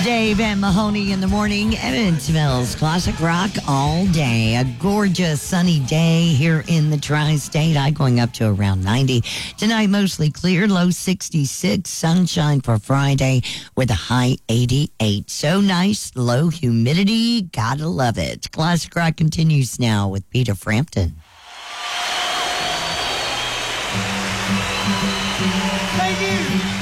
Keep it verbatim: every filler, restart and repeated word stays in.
Dave and Mahoney in the morning. Evansville's classic rock all day. A gorgeous sunny day here in the tri-state. High going up to around ninety. Tonight mostly clear, low sixty-six. Sunshine for Friday with a high eighty-eight. So nice, low humidity. Gotta love it. Classic rock continues now with Peter Frampton. Thank you.